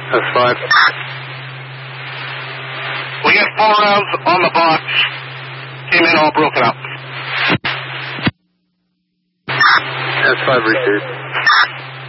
That's 5. We got 4 rounds on the box. Came in all broken up. That's 5 received.